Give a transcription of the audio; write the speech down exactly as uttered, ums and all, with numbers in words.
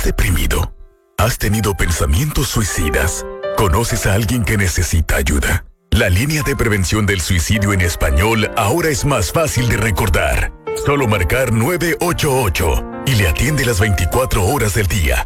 ¿Estás deprimido? ¿Has tenido pensamientos suicidas? ¿Conoces a alguien que necesita ayuda? La línea de prevención del suicidio en español ahora es más fácil de recordar. Solo marcar nueve ocho ocho y le atiende las veinticuatro horas del día.